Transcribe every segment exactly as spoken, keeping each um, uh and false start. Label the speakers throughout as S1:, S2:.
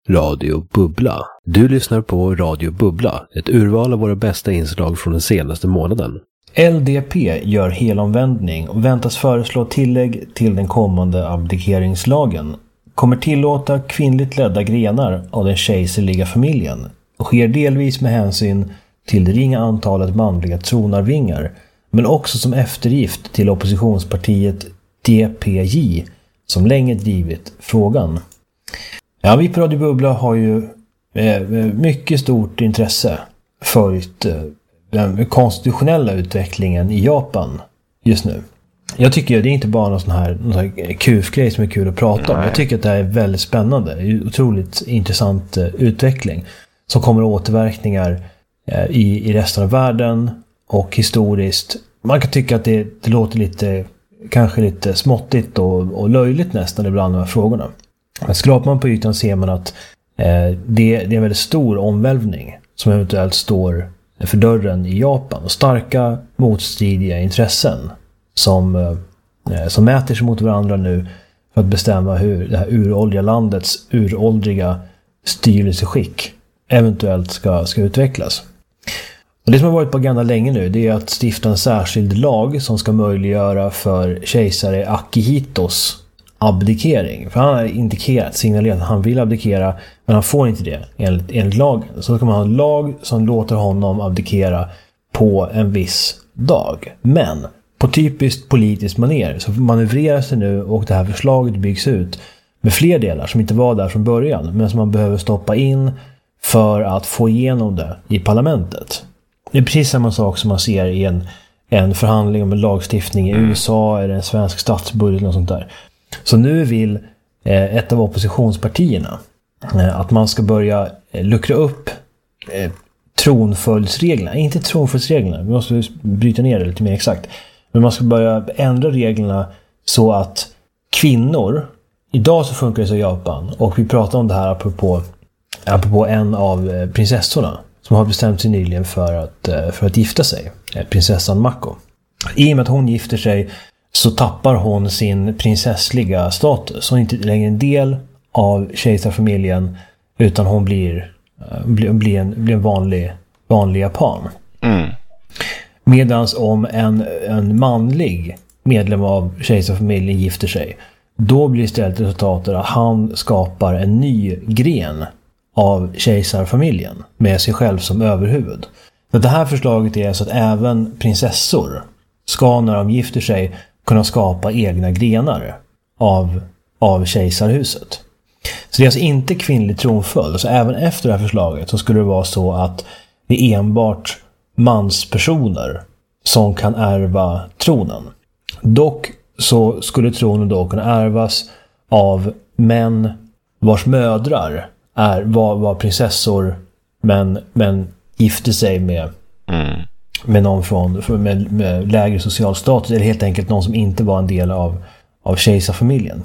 S1: Radio Bubbla. Du lyssnar på Radio Bubbla, ett urval av våra bästa inslag från den senaste månaden.
S2: L D P gör helomvändning och väntas föreslå tillägg till den kommande abdikeringslagen. Kommer tillåta kvinnligt ledda grenar av den kejserliga familjen och sker delvis med hänsyn till det ringa antalet manliga tronarvingar, men också som eftergift till oppositionspartiet D P J som länge drivit frågan. Ja, vi på Radio Bubbla har ju eh, mycket stort intresse följt eh, den konstitutionella utvecklingen i Japan just nu. Jag tycker det är inte bara någon sån här, någon sån här kufgrej som är kul att prata om. Jag tycker att det här är väldigt spännande. Det är otroligt intressant eh, utveckling som kommer återverkningar eh, i, i resten av världen och historiskt. Man kan tycka att det, det låter lite, kanske lite småttigt och, och löjligt nästan ibland de här frågorna. Men skrapar man på ytan ser man att eh, det, det är en väldigt stor omvälvning som eventuellt står för dörren i Japan. Och starka motstridiga intressen som, eh, som mäter sig mot varandra nu för att bestämma hur det här uråldriga landets uråldriga styrelseskick eventuellt ska, ska utvecklas. Och det som har varit på agendan länge nu, det är att stifta en särskild lag som ska möjliggöra för kejsare Akihitos abdikering. För han har indikerat, signalerat att han vill abdikera, men han får inte det enligt, enligt lagen. Så då kan man ha en lag som låter honom abdikera på en viss dag. Men på typiskt politiskt manér så manövreras det nu och det här förslaget byggs ut med fler delar som inte var där från början, men som man behöver stoppa in för att få igenom det i parlamentet. Det är precis samma sak som man ser i en, en förhandling om en lagstiftning i U S A eller en svensk statsbudget och sånt där. Så nu vill eh, ett av oppositionspartierna eh, att man ska börja eh, luckra upp eh, tronföljdsreglerna. Inte tronföljdsreglerna, vi måste bryta ner det lite mer exakt. Men man ska börja ändra reglerna så att kvinnor, idag så funkar det så i Japan, och vi pratar om det här apropå, apropå en av eh, prinsessorna som har bestämt sig nyligen för att, eh, för att gifta sig, eh, prinsessan Mako. I och med att hon gifter sig så tappar hon sin prinsessliga status. Hon är inte längre en del av kejsarfamiljen, utan hon blir, uh, blir, blir, en, blir en vanlig, vanlig japan. Mm. Medans om en, en manlig medlem av kejsarfamiljen gifter sig, då blir istället resultatet att han skapar en ny gren av kejsarfamiljen med sig själv som överhuvud. Så det här förslaget är så att även prinsessor ska, när de gifter sig, kunna skapa egna grenar av, av kejsarhuset. Så det är alltså inte kvinnlig tronföljd. Så även efter det här förslaget så skulle det vara så att det är enbart manspersoner som kan ärva tronen. Dock så skulle tronen då kunna ärvas av män vars mödrar är, var, var prinsessor men, men gifte sig med mm. med någon från med, med lägre social status, eller helt enkelt någon som inte var en del av, av kejsarfamiljen.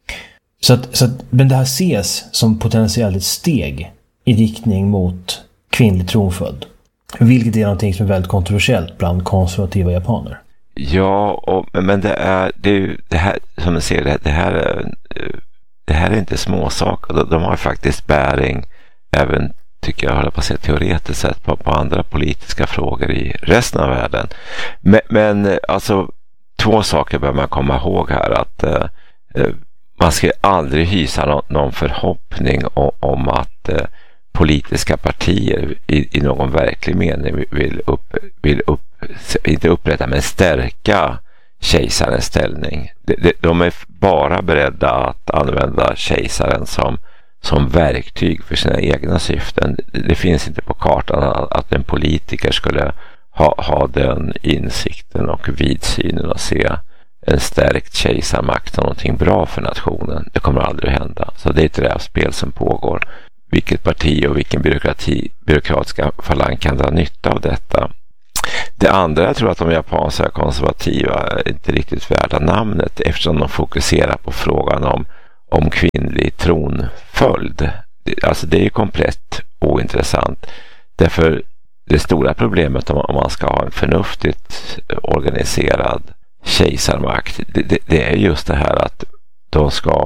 S2: Så att, så att, men det här ses som potentiellt ett steg i riktning mot kvinnlig tronföljd, vilket är någonting som är väldigt kontroversiellt bland konservativa japaner.
S3: Ja, och, men det är, det är ju det här, som man ser det, det här är, det här är inte småsaker. De, de har faktiskt bäring även, tycker jag, håller på att säga teoretiskt sett på, på andra politiska frågor i resten av världen. Men, men alltså två saker bör man komma ihåg här, att eh, man ska aldrig hysa någon, någon förhoppning om, om att eh, politiska partier i, i någon verklig mening vill, upp, vill upp, inte upprätta men stärka kejsarens ställning. De, de, de är bara beredda att använda kejsaren som som verktyg för sina egna syften. Det finns inte på kartan att en politiker skulle ha, ha den insikten och vidsynen och se en stärkt kejsarmakt som någonting bra för nationen. Det kommer aldrig att hända. Så det är ett rävspel som pågår. Vilket parti och vilken byråkrati, byråkratiska falang kan dra nytta av detta? Det andra, jag tror att de japanska konservativa är inte riktigt värda namnet, eftersom de fokuserar på frågan om om kvinnlig tronföljd. Alltså det är ju komplett ointressant. Därför det stora problemet om man ska ha en förnuftigt organiserad kejsarmakt, det, det, det är just det här att de ska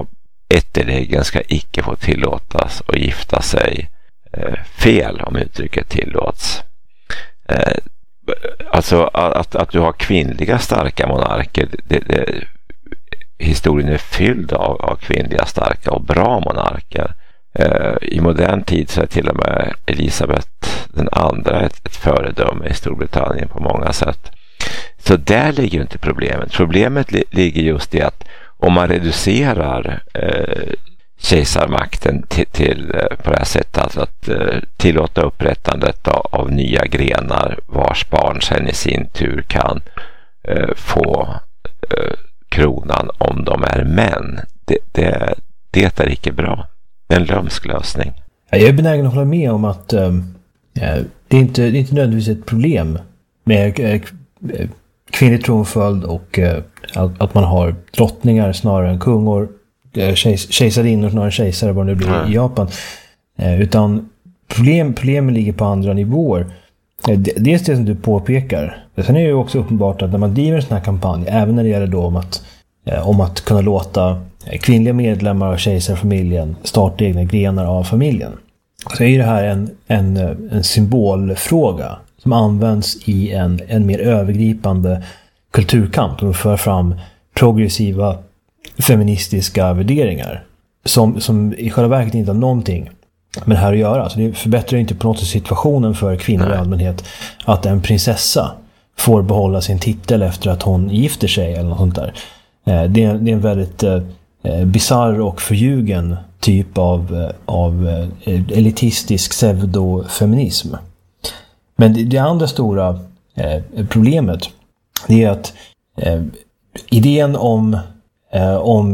S3: ätteligen ska icke få tillåtas att gifta sig eh, fel, om uttrycket tillåts. Eh, alltså att, att du har kvinnliga starka monarker, det, det, historien är fylld av, av kvinnliga starka och bra monarker. Eh, I modern tid så är till och med Elisabeth den andra ett, ett föredöme i Storbritannien på många sätt. Så där ligger inte problemet. Problemet li- ligger just i att om man reducerar eh, kejsarmakten till, till eh, på det här sättet, alltså att eh, tillåta upprättandet av, av nya grenar vars barn sen i sin tur kan eh, få eh, kronan om de är män. Det, det, det är inte bra. Det är en lömsk lösning.
S2: Jag är benägen att hålla med om att eh, det, är inte, det är inte nödvändigtvis ett problem med eh, kvinnlig tronföljd och eh, att man har drottningar snarare än kungor, eh, kejs, kejsarinnor snarare än kejsare, vad det blir mm. i Japan. Eh, utan problem, problemen ligger på andra nivåer. Eh, dels det som du påpekar. Sen är det ju också uppenbart att när man driver en sån här kampanj, även när det gäller då om att, eh, om att kunna låta kvinnliga medlemmar av kejsarfamiljen starta egna grenar av familjen, så är det här en, en, en symbolfråga som används i en, en mer övergripande kulturkamp och för fram progressiva feministiska värderingar som, som i själva verket inte har någonting med det här att göra. Så det förbättrar inte på något sätt situationen för kvinnor i allmänhet att en prinsessa får behålla sin titel efter att hon gifter sig eller något sånt där. Det är, det är en väldigt eh, bizarr och förljugen typ av, av elitistisk pseudofeminism. Men det, det andra stora eh, problemet det är att eh, idén om, eh, om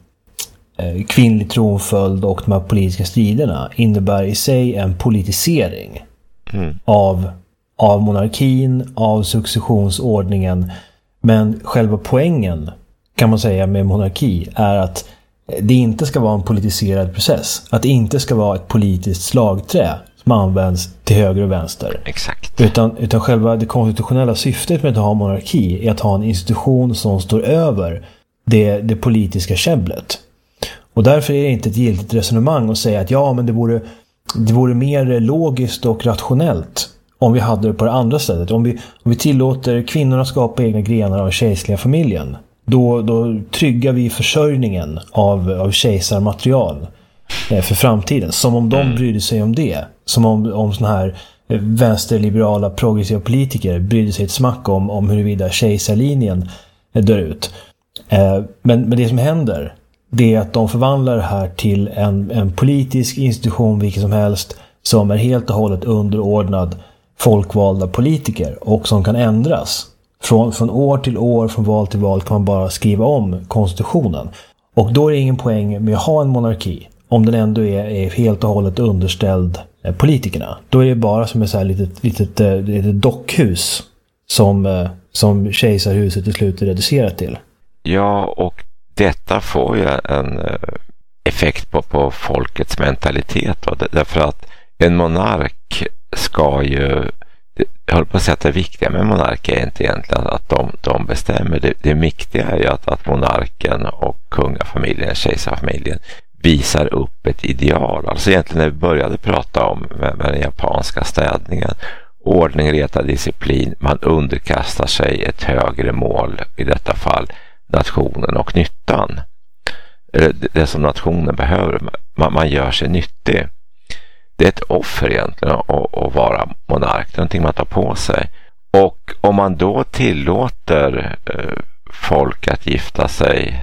S2: eh, kvinnlig tronföljd och de här politiska striderna innebär i sig en politisering mm. av, av monarkin, av successionsordningen. Men själva poängen kan man säga med monarki är att det inte ska vara en politiserad process. Att det inte ska vara ett politiskt slagträ som används till höger och vänster.
S3: Exakt.
S2: Utan, utan själva det konstitutionella syftet med att ha monarki är att ha en institution som står över det, det politiska käbblet. Och därför är det inte ett giltigt resonemang att säga att ja, men det vore, det vore mer logiskt och rationellt om vi hade det på det andra sättet. Om vi, om vi tillåter kvinnorna skapa egna grenar av kejserliga familjen, då, då tryggar vi försörjningen av, av kejsarmaterial för framtiden. Som om de brydde sig om det. Som om, om såna här vänsterliberala progressiva politiker brydde sig ett smack om, om huruvida kejsarlinjen dör ut. Eh, men, men det som händer, det är att de förvandlar det här till en, en politisk institution vilken som helst som är helt och hållet underordnad folkvalda politiker och som kan ändras. Från, från år till år, från val till val kan man bara skriva om konstitutionen. Och då är det ingen poäng med att ha en monarki om den ändå är, är helt och hållet underställd eh, politikerna. Då är det bara som ett så här litet, litet, eh, litet dockhus som, eh, som kejsarhuset till slut är reducerat till.
S3: Ja, och detta får ju en eh, effekt på, på folkets mentalitet. Då, därför att en monark ska ju, jag håller på att säga att det viktiga med monarker är inte egentligen att de, de bestämmer. Det, det viktiga är ju att, att monarken och kungafamiljen, kejsarfamiljen visar upp ett ideal. Alltså egentligen när vi började prata om med, med den japanska städningen, ordning, reta, disciplin, man underkastar sig ett högre mål, i detta fall nationen och nyttan. Det, det som nationen behöver, man, man gör sig nyttig. Det är ett offer egentligen att, att vara monark, det är någonting man tar på sig. Och om man då tillåter eh, folk att gifta sig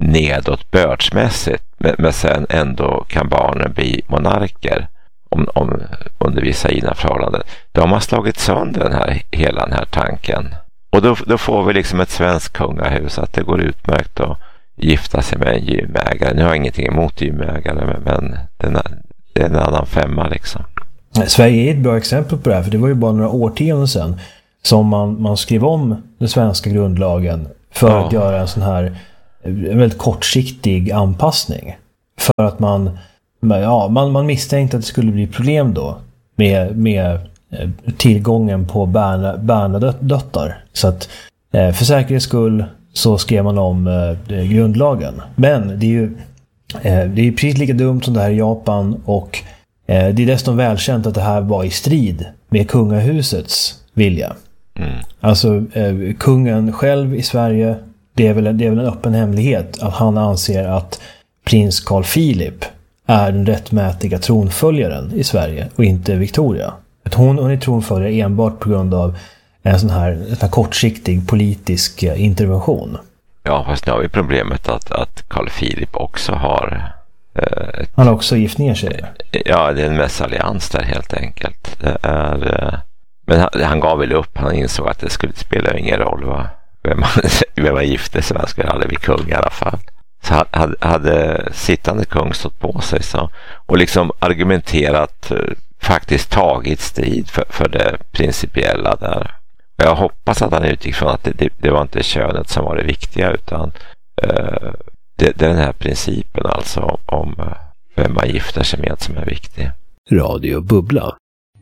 S3: nedåt bördsmässigt, men, men sen ändå kan barnen bli monarker om, om under vissa givna förhållanden, då har man slagit sönder den här, hela den här tanken. Och då, då får vi liksom ett svenskt kungahus att det går utmärkt att gifta sig med en gymägare. Nu har jag ingenting emot gymägare, men, men den är, det är en annan femma liksom.
S2: Sverige är ett bra exempel på det här, för det var ju bara några årtionden sedan som man, man skrev om den svenska grundlagen för ja. att göra en sån här en väldigt kortsiktig anpassning. För att man, ja, man, man misstänkte att det skulle bli problem då med, med tillgången på barnadöttar. Så att för säkerhets skull så skrev man om eh, grundlagen. Men det är ju Eh, det är precis lika dumt som det här i Japan, och eh, det är dessutom välkänt att det här var i strid med kungahusets vilja. Mm. Alltså eh, kungen själv i Sverige, det är, väl, det är väl en öppen hemlighet att han anser att prins Carl Philip är den rättmätiga tronföljaren i Sverige och inte Victoria. Att hon, hon är tronföljare enbart på grund av en sån här, en sån här kortsiktig politisk intervention.
S3: Ja, fast nu har vi problemet att, att Carl Philip också har... Eh,
S2: han har också gift ner sig.
S3: Ja, det är en messallians där helt enkelt. Det är, eh, men han, han gav väl upp, han insåg att det skulle spela ingen roll va? Vem man, vem man gifte sig, man skulle aldrig bli kung i alla fall. Så hade, hade sittande kung stått på sig så, och liksom argumenterat, faktiskt tagit strid för, för det principiella där. Jag hoppas att han utgick från att det, det, det var inte könet som var det viktiga, utan uh, det, det är den här principen alltså om uh, vem man gifter sig med som är viktig.
S1: Radio Bubbla.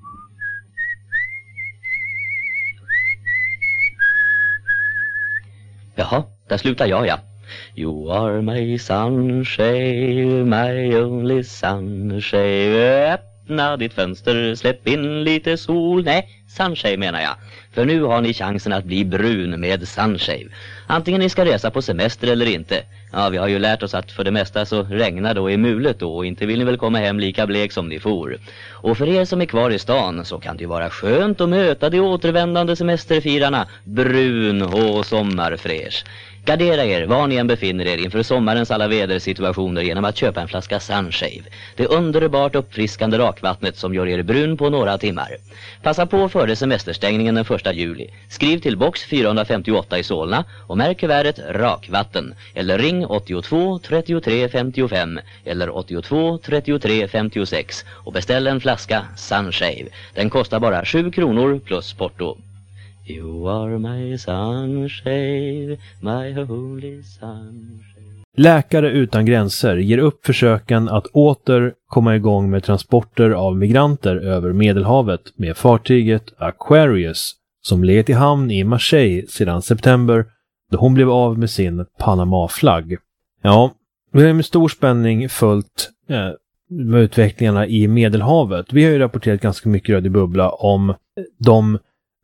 S4: Jaha, där slutar jag, ja. You are my sunshine, my only sunshine. Öppna ditt fönster, släpp in lite sol. Nej, sunshine menar jag. För nu har ni chansen att bli brun med sunshine. Antingen ni ska resa på semester eller inte. Ja, vi har ju lärt oss att för det mesta så regnar då i mulet då, och inte vill ni väl komma hem lika blek som ni for. Och för er som är kvar i stan så kan det ju vara skönt att möta de återvändande semesterfirarna brun och sommarfräsch. Gardera er var ni än befinner er inför sommarens alla vädersituationer genom att köpa en flaska Sunshave. Det underbart uppfriskande rakvattnet som gör er brun på några timmar. Passa på före semesterstängningen den första juli. Skriv till box fyrahundrafemtioåtta i Solna och märk kuvertet rakvatten. Eller ring åttiotvå trettiotre femtiofem eller åttiotvå trettiotre femtiosex och beställ en flaska Sunshave. Den kostar bara sju kronor plus porto. You are my sunshine, my holy sunshine.
S2: Läkare utan gränser ger upp försöken att åter komma igång med transporter av migranter över Medelhavet med fartyget Aquarius som legat i hamn i Marseille sedan september då hon blev av med sin Panama-flagg. Ja, vi har med stor spänning följt eh, med utvecklingarna i Medelhavet. Vi har ju rapporterat ganska mycket röd i bubbla om de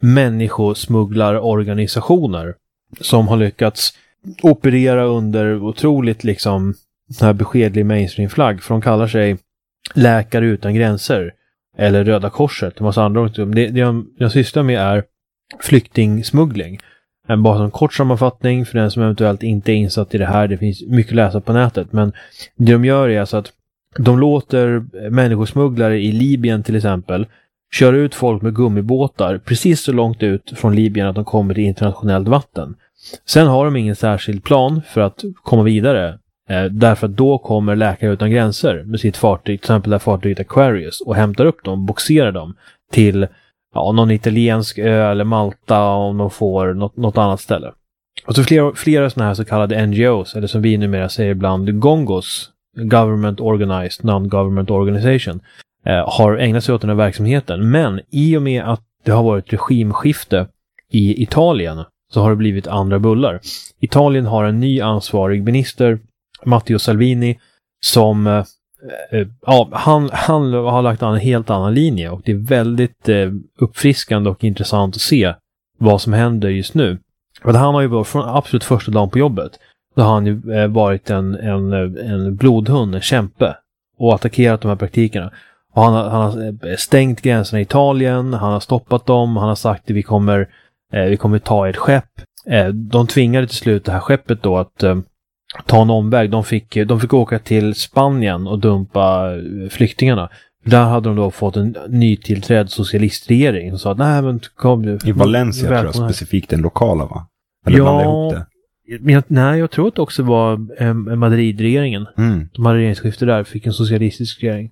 S2: människosmugglarorganisationer som har lyckats operera under otroligt liksom så här beskedlig mainstream-flagg, för de kallar sig Läkare utan gränser eller Röda Korset. En massa andra. Det, det jag, jag sysslar med är flyktingsmuggling. En bara en kort sammanfattning för den som eventuellt inte är insatt i det här. Det finns mycket att läsa på nätet, men det de gör är alltså att de låter människosmugglare i Libyen till exempel kör ut folk med gummibåtar precis så långt ut från Libyen att de kommer till internationellt vatten. Sen har de ingen särskild plan för att komma vidare. Eh, därför att då kommer Läkare utan gränser med sitt fartyg, till exempel det fartyget Aquarius, och hämtar upp dem, boxerar dem till ja, någon italiensk ö eller Malta om de får något, något annat ställe. Och så flera, flera sådana här så kallade N G Os, eller som vi numera säger ibland Gongos, Government Organized Non-Government Organization, eh, har ägnat sig åt den här verksamheten. Men i och med att det har varit regimskifte i Italien så har det blivit andra bullar. Italien har en ny ansvarig minister, Matteo Salvini, som eh, eh, ja, han, han har lagt an en helt annan linje, och det är väldigt eh, uppfriskande och intressant att se vad som händer just nu. För han har ju varit från absolut första dagen på jobbet, då har han ju eh, varit en, en, en blodhund, en kämpe, och attackerat de här praktikerna. Och han, han har stängt gränserna i Italien, han har stoppat dem, han har sagt att vi kommer eh, vi kommer ta ett skepp. Eh, de tvingade till slut det här skeppet då att eh, ta en omväg. De fick, de fick åka till Spanien och dumpa flyktingarna. Där hade de då fått en nytillträdd socialistregering som sa att nej men kom du.
S5: I Valencia tror jag specifikt den lokala, va? Eller
S2: ja, ihop det. Men jag, nej, jag tror att det också var eh, Madrid-regeringen. Mm. De hade regeringsskifte där, fick en socialistisk regering.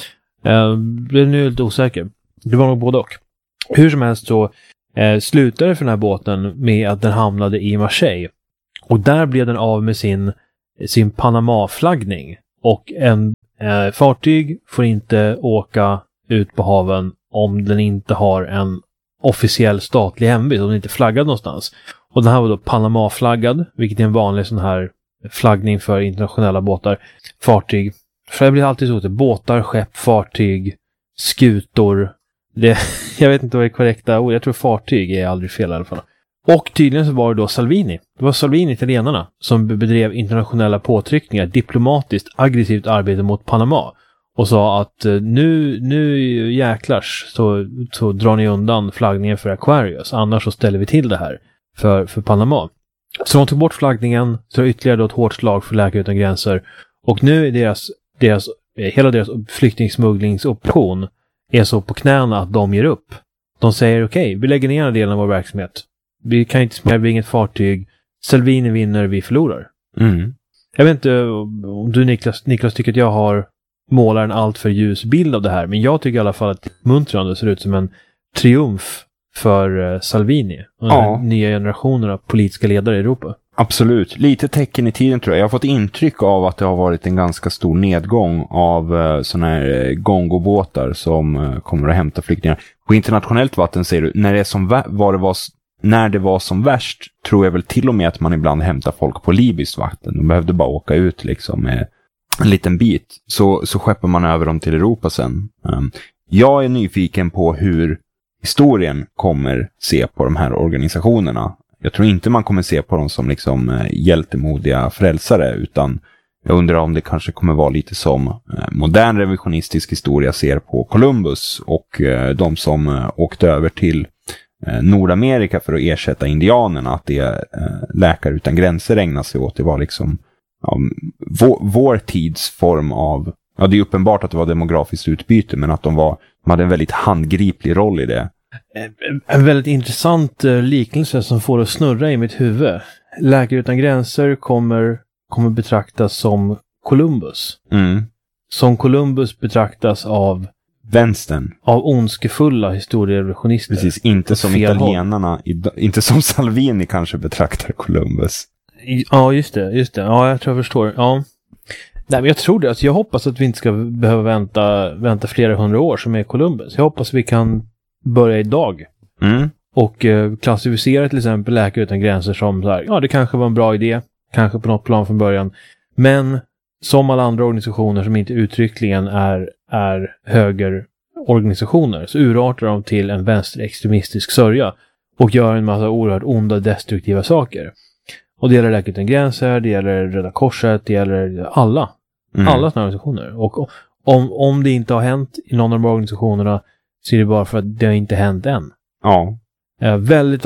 S2: Eh, det är nu lite osäker. Det var nog både och. Hur som helst så eh, slutade för den här båten med att den hamnade i Marseille. Och där blev den av med sin, sin Panama-flaggning. Och en eh, fartyg får inte åka ut på haven om den inte har en officiell statlig hemvist, om den inte är flaggad någonstans. Och den här var då Panama-flaggad, vilket är en vanlig sån här flaggning för internationella båtar, fartyg. För det blir alltid så att båtar, skepp, fartyg, skutor. Det, jag vet inte vad det är korrekta ord. Jag tror fartyg är aldrig fel i alla fall. Och tydligen så var det då Salvini. Det var Salvini, italienarna, som bedrev internationella påtryckningar, diplomatiskt, aggressivt arbete mot Panama. Och sa att nu, nu jäklars så, så drar ni undan flaggningen för Aquarius. Annars så ställer vi till det här för, för Panama. Så de tog bort flaggningen, så ytterligare då ett hårt slag för Läkare Utan Gränser. Och nu är deras, deras, hela deras flyktingsmugglingsoperation är så på knäna att de ger upp. De säger okej, okay, vi lägger ner en del av vår verksamhet. Vi kan inte smälva inget fartyg. Salvini vinner, vi förlorar.
S5: Mm.
S2: Jag vet inte om du Niklas, Niklas tycker att jag har målar en allt för ljus bild av det här. Men jag tycker i alla fall att muntrande ser ut som en triumf för Salvini och ja. Den nya generationen av politiska ledare i Europa.
S5: Absolut. Lite tecken i tiden tror jag. Jag har fått intryck av att det har varit en ganska stor nedgång av uh, såna här uh, gongobåtar som uh, kommer att hämta flyktingar. På internationellt vatten säger du, när det, är som va- var det var, när det var som värst tror jag väl till och med att man ibland hämtar folk på libyskt vatten. De behövde bara åka ut liksom med en liten bit. Så, så skeppar man över dem till Europa sen. Um, jag är nyfiken på hur historien kommer se på de här organisationerna. Jag tror inte man kommer se på dem som liksom eh, hjältemodiga frälsare, utan jag undrar om det kanske kommer vara lite som eh, modern revisionistisk historia ser på Columbus och eh, de som eh, åkte över till eh, Nordamerika för att ersätta indianerna, att det eh, Läkare Utan Gränser ägnar sig åt. Det var liksom ja, vår, vår tids form av, ja det är uppenbart att det var demografiskt utbyte, men att de, var, de hade en väldigt handgriplig roll i det.
S2: En väldigt intressant liknelse som får att snurra i mitt huvud. Läkare Utan Gränser kommer, kommer betraktas som Columbus.
S5: Mm.
S2: Som Columbus betraktas av
S5: vänstern.
S2: Av ondskefulla historierevisionister.
S5: Precis, inte som italienarna, inte som Salvini kanske betraktar Columbus.
S2: Ja, just det, just det. Ja, jag tror jag förstår. Ja. Nej, men jag tror det. Alltså, jag hoppas att vi inte ska behöva vänta, vänta flera hundra år som är Columbus. Jag hoppas vi kan börja idag.
S5: Mm.
S2: Och eh, klassificera till exempel Läkare Utan Gränser som så här, ja det kanske var en bra idé, kanske på något plan från början, men som alla andra organisationer som inte uttryckligen är, är högerorganisationer så urartar de till en vänsterextremistisk sörja och gör en massa oerhört onda destruktiva saker. Och det gäller Läkare Utan Gränser, det gäller Röda Korset, det gäller alla. Mm. Alla sådana organisationer. Och om, om det inte har hänt i någon av de organisationerna så är det bara för att det har inte hänt än.
S5: Ja.
S2: Jag är väldigt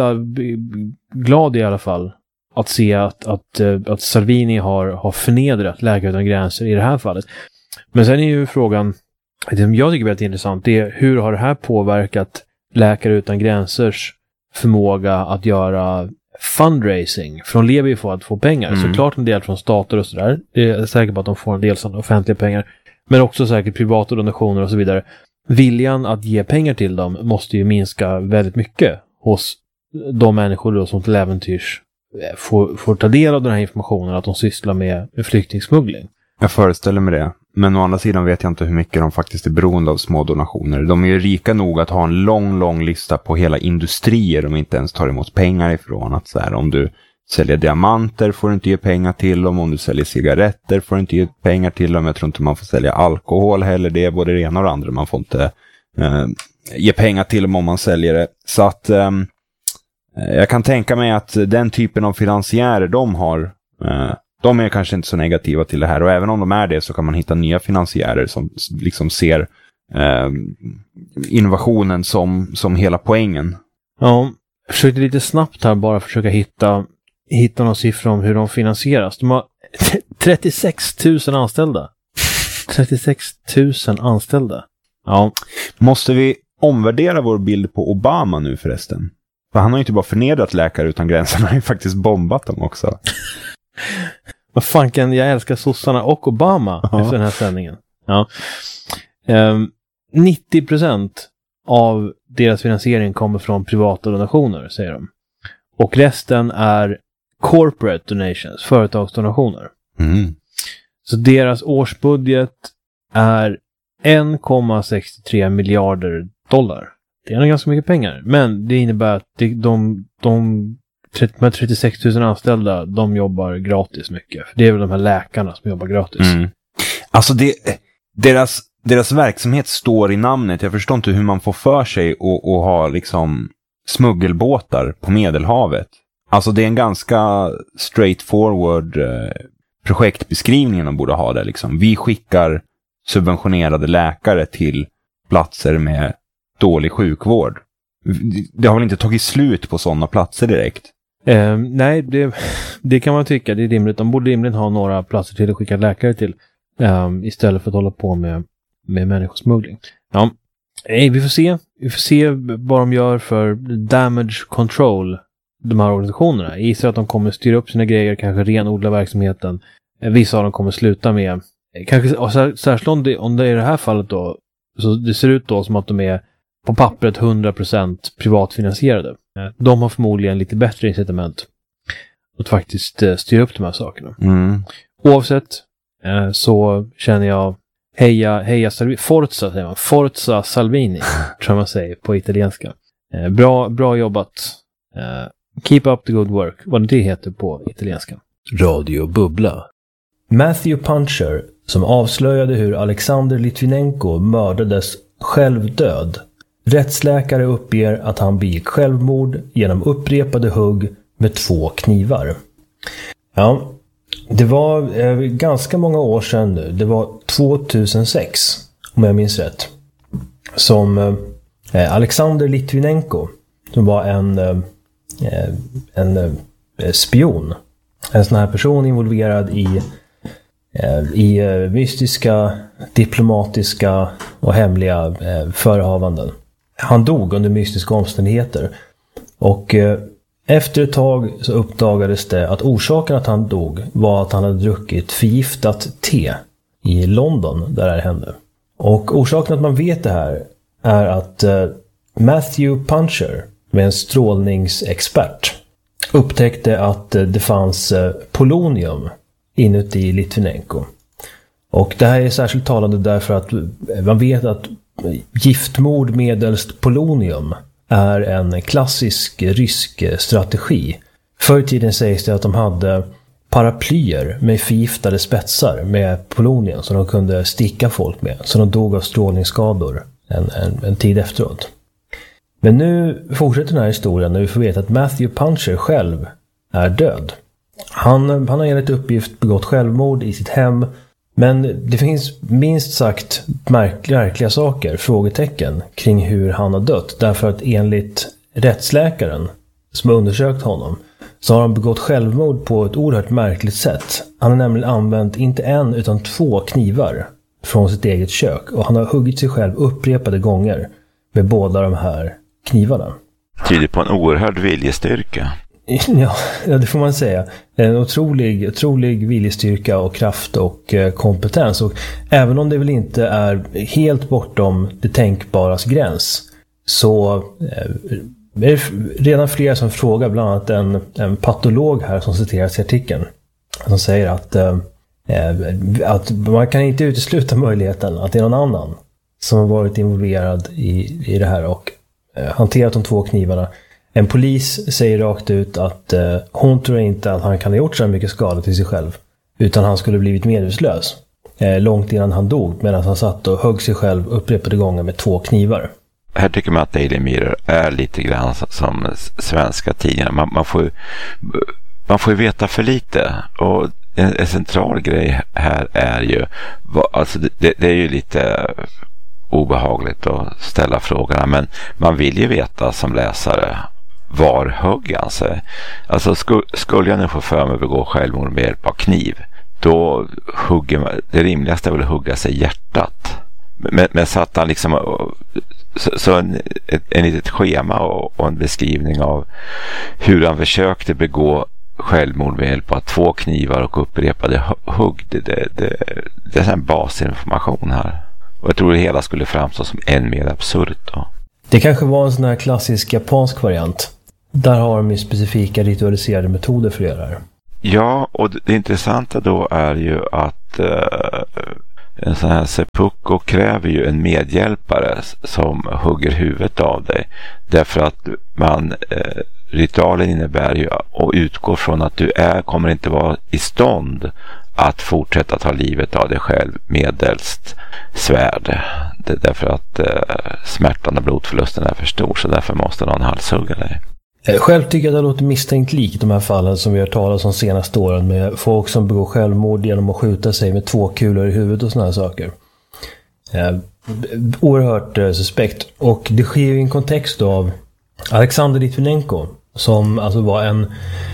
S2: glad i alla fall att se att, att, att Salvini har, har förnedrat Läkare Utan Gränser i det här fallet. Men sen är ju frågan, det som jag tycker är väldigt intressant, det är hur har det här påverkat Läkare Utan Gränsers förmåga att göra fundraising? För de lever ju för att få pengar. Mm. Såklart en del från stater och sådär. Det är säkert på att de får en del sådana offentliga pengar. Men också säkert privata donationer och så vidare. Viljan att ge pengar till dem måste ju minska väldigt mycket hos de människor då som till äventyrs får, får ta del av den här informationen att de sysslar med flyktingsmuggling.
S5: Jag föreställer mig det. Men å andra sidan vet jag inte hur mycket de faktiskt är beroende av små donationer. De är ju rika nog att ha en lång, lång lista på hela industrier de inte ens tar emot pengar ifrån. Att så här, om du säljer diamanter får du inte ge pengar till dem. Om du säljer cigaretter får du inte ge pengar till dem. Jag tror inte man får sälja alkohol heller. Det är både det ena och det andra. Man får inte eh, ge pengar till dem om man säljer det. Så att eh, jag kan tänka mig att den typen av finansiärer de har, eh, de är kanske inte så negativa till det här. Och även om de är det så kan man hitta nya finansiärer som liksom ser eh, innovationen som, som hela poängen.
S2: Ja, jag försökte lite snabbt här bara försöka hitta hitta några siffror om hur de finansieras. De har trettiosex tusen anställda. trettiosex tusen anställda. Ja.
S5: Måste vi omvärdera vår bild på Obama nu förresten? För han har ju inte bara förnedrat Läkare Utan Gränser, han har ju faktiskt bombat dem också.
S2: Vad fan kan jag älska sossarna och Obama ja. Efter den här sändningen. Ja. Um, nittio procent av deras finansiering kommer från privata donationer, säger de. Och resten är corporate donations, företagsdonationer.
S5: Mm.
S2: Så deras årsbudget är en komma sextiotre miljarder dollar. Det är nog ganska mycket pengar. Men det innebär att de, de, de trettiosex tusen anställda, de jobbar gratis mycket. Det är väl de här läkarna som jobbar gratis.
S5: Mm. Alltså det, deras, deras verksamhet står i namnet. Jag förstår inte hur man får för sig att ha liksom smuggelbåtar på Medelhavet. Alltså det är en ganska straightforward eh, projektbeskrivning de borde ha där liksom. Vi skickar subventionerade läkare till platser med dålig sjukvård. Det har väl inte tagit slut på sådana platser direkt?
S2: Eh, nej, det, det kan man tycka. Det är rimligt. De borde rimligen ha några platser till att skicka läkare till. Eh, istället för att hålla på med, med människosmuggling. Ja, nej, vi får se. Vi får se vad de gör för damage control, de här organisationerna. Jag gissar att de kommer styra upp sina grejer, kanske renodla verksamheten. Eh, vissa av dem kommer sluta med, kanske, och särskilt om det, om det är i det här fallet då, så det ser ut då som att de är på pappret hundra procent privatfinansierade. De har förmodligen lite bättre incitament att faktiskt styra upp de här sakerna.
S5: Mm.
S2: Oavsett så känner jag heja, heja Salvini. Forza säger man. Forza Salvini tror man säger på italienska. Bra, bra jobbat. Keep up the good work. Vad det heter på italienska.
S1: Radio Bubbla.
S2: Matthew Puncher, som avslöjade hur Alexander Litvinenko mördades självdöd. Rättsläkare uppger att han begick självmord genom upprepade hugg med två knivar. Ja, det var eh, ganska många år sedan nu. Det var tvåtusensex, om jag minns rätt. Som eh, Alexander Litvinenko, som var en, eh, en eh, spion. En sån här person involverad i, eh, i eh, mystiska, diplomatiska och hemliga eh, förehavanden. Han dog under mystiska omständigheter. Och eh, efter ett tag så uppdagades det att orsaken att han dog var att han hade druckit förgiftat te i London där det hände. Och orsaken att man vet det här är att eh, Matthew Puncher, med en strålningsexpert, upptäckte att eh, det fanns eh, polonium inuti Litvinenko. Och det här är särskilt talande därför att man vet att giftmord medelst polonium är en klassisk rysk strategi. Förr i tiden sägs det att de hade paraplyer med förgiftade spetsar med polonium som de kunde sticka folk med. Så de dog av strålningsskador en, en, en tid efteråt. Men nu fortsätter den här historien när vi får veta att Matthew Puncher själv är död. Han, han har enligt uppgift begått självmord i sitt hem. Men det finns minst sagt märkliga, märkliga saker, frågetecken, kring hur han har dött. Därför att enligt rättsläkaren som har undersökt honom så har han begått självmord på ett oerhört märkligt sätt. Han har nämligen använt inte en utan två knivar från sitt eget kök. Och han har huggit sig själv upprepade gånger med båda de här knivarna.
S3: Tyder på en oerhörd viljestyrka.
S2: Ja, det får man säga. En otrolig, otrolig viljestyrka och kraft och kompetens. Och även om det väl inte är helt bortom det tänkbaras gräns, så är det redan flera som frågar, bland annat en, en patolog här som citeras i artikeln, som säger att, äh, att man kan inte utesluta möjligheten att det är någon annan som har varit involverad i, i det här och äh, hanterat de två knivarna. En polis säger rakt ut att eh, hon tror inte att han kan ha gjort så mycket skada till sig själv. Utan han skulle blivit medvetslös. Eh, långt innan han dog, medan han satt och högg sig själv upprepade gånger med två knivar.
S3: Här tycker man att Daily Mirror är lite grann som svenska tidningar. Man, man, får, man får ju veta för lite. Och en, en central grej här är ju, alltså det, det är ju lite obehagligt att ställa frågorna. Men man vill ju veta som läsare, var högg han sig? Alltså skulle jag nu få för mig att begå självmord med hjälp av kniv, då hugger man, det rimligaste är väl att hugga sig i hjärtat. Men, men satt han liksom så, så en, ett, en litet schema och, och en beskrivning av hur han försökte begå självmord med hjälp av två knivar och upprepade hugg. Det, det, det, det är en basinformation här. Och jag tror det hela skulle framstå som än mer absurt då.
S2: Det kanske var en sån här klassisk japansk variant. Där har de ju specifika ritualiserade metoder för det här.
S3: Ja, och det, det intressanta då är ju att eh, en sån här seppuku kräver ju en medhjälpare som hugger huvudet av dig. Därför att man eh, ritualen innebär ju att utgå från att du är, kommer inte vara i stånd att fortsätta ta livet av dig själv medelst svärd. Det är därför att eh, smärtan och blodförlusten är för stor, så därför måste någon halshugga dig.
S2: Själv tycker jag att det låter misstänkt likt de här fallen som vi har talat om senaste åren med folk som begår självmord genom att skjuta sig med två kulor i huvudet och såna här saker. Eh, oerhört eh, suspekt. Och det sker ju i en kontext av Alexander Litvinenko som alltså var en,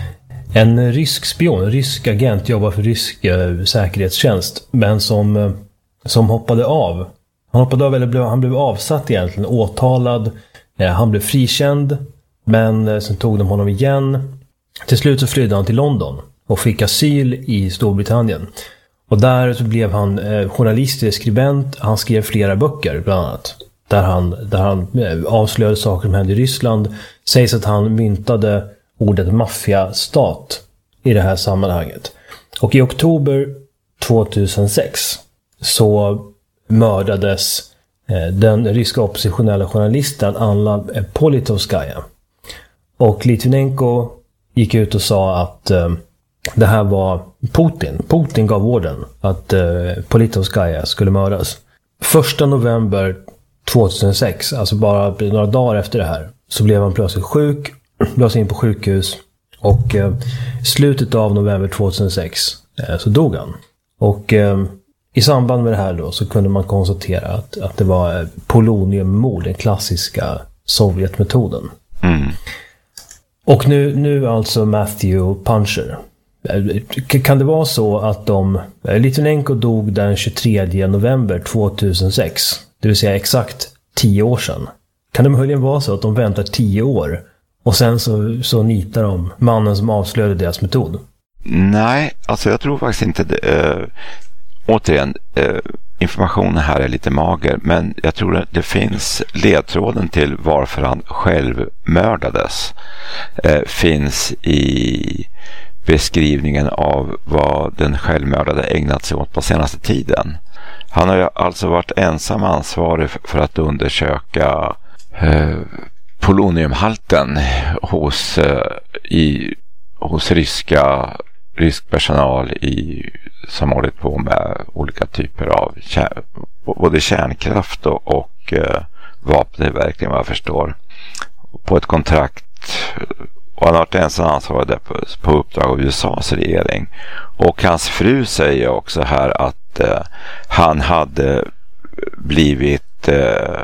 S2: en rysk spion, en rysk agent, jobbar för rysk eh, säkerhetstjänst, men som, eh, som hoppade av. Han hoppade av, eller blev, han blev avsatt egentligen, åtalad. Eh, han blev frikänd. Men sen tog de honom igen. Till slut så flydde han till London och fick asyl i Storbritannien. Och där så blev han eh, journalist, skribent. Han skrev flera böcker bland annat. Där han, där han eh, avslöjade saker som hände i Ryssland. Sägs att han myntade ordet maffiastat i det här sammanhanget. Och i oktober tjugohundrasex så mördades eh, den ryska oppositionella journalisten Anna Politkovskaja. Och Litvinenko gick ut och sa att eh, det här var Putin. Putin gav orden att eh, Politkovskaja skulle mördas. Första november tjugohundrasex, alltså bara några dagar efter det här, så blev han plötsligt sjuk, lades in på sjukhus. Och eh, slutet av november tjugohundrasex eh, så dog han. Och eh, i samband med det här då så kunde man konstatera att, att det var eh, poloniummord, den klassiska Sovjetmetoden. Mm. Och nu, nu alltså Matthew Puncher. Kan det vara så att de... Litvinenko dog den tjugotredje november tjugohundrasex. Det vill säga exakt tio år sedan. Kan det möjligen vara så att de väntar tio år och sen så, så nitar de mannen som avslöjade deras metod?
S3: Nej, alltså jag tror faktiskt inte det. Äh, återigen, äh, informationen här är lite mager, men jag tror att det finns ledtråden till varför han själv mördades. Äh, finns i beskrivningen av vad den självmördade ägnat sig åt på senaste tiden. Han har ju alltså varit ensam ansvarig för att undersöka eh, poloniumhalten hos, eh, i, hos ryska, rysk personal i, som hållit på med olika typer av kär, både kärnkraft och, och eh, vapentillverkning, vad jag förstår. På ett kontrakt. Och han har varit ensam ansvarig på, på uppdrag av U S A:s regering. Och hans fru säger också här att eh, han hade blivit eh,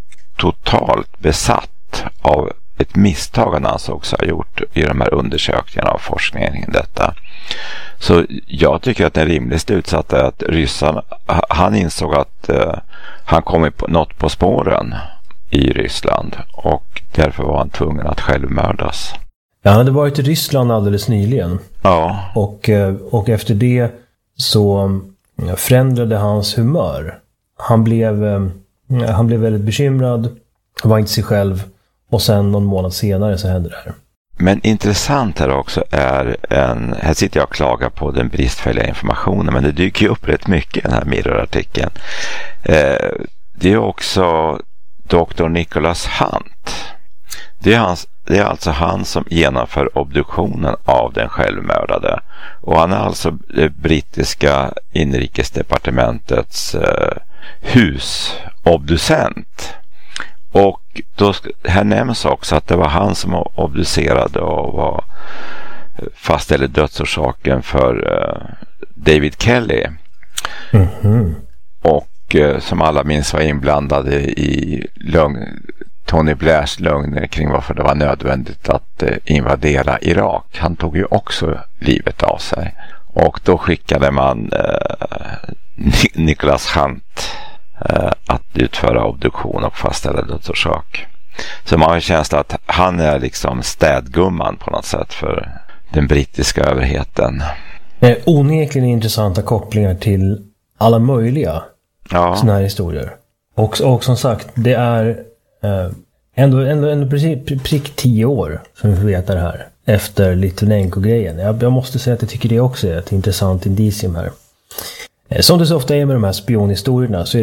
S3: totalt besatt av ett misstag han ansågs ha gjort i de här undersökningarna och forskningen i detta. Så jag tycker att en rimlig slutsats är att ryssarna, han insåg att eh, han kommit på, något på spåren i Ryssland och därför var han tvungen att självmördas.
S2: Ja, han hade varit i Ryssland alldeles nyligen.
S3: Ja.
S2: Och, och efter det så förändrade hans humör. Han blev, han blev väldigt bekymrad, var inte sig själv, och sen någon månad senare så hände det här.
S3: Men intressant här också är en, här sitter jag och klagar på den bristfälliga informationen, men det dyker ju upp rätt mycket i den här Mirror-artikeln. Eh, det är också doktor Nicholas Hunt. Det är, hans, det är alltså han som genomför obduktionen av den självmördade. Och han är alltså det brittiska inrikesdepartementets eh, husobducent. Och då, här nämns också att det var han som obducerade och var, fastställde dödsorsaken för eh, David Kelly. Mm-hmm. Och eh, som alla minns var inblandade i lögn, Tony Blairs lögner kring varför det var nödvändigt att eh, invadera Irak. Han tog ju också livet av sig. Och då skickade man eh, Nicholas Hunt eh, att utföra obduktion och fastställa dödsorsak. Så man har ju känslan att han är liksom städgumman på något sätt för den brittiska överheten.
S2: Eh, onekligen intressanta kopplingar till alla möjliga ja. såna här historier. Och, och som sagt, det är eh, ändå, ändå, ändå precis prick tio år som vi vet det här efter Litvinenko-grejen. Jag, jag måste säga att jag tycker det också är ett intressant indicium här. Eh, som det så ofta är med de här spionhistorierna så är